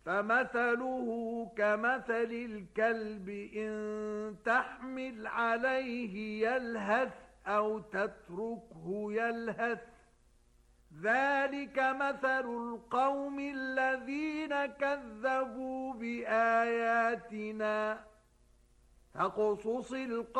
فمثله كمثل الكلب إن تحمل عليه يلهث أو تتركه يلهث ذلك مثل القوم الذين كذبوا بآياتنا فاقصص القصص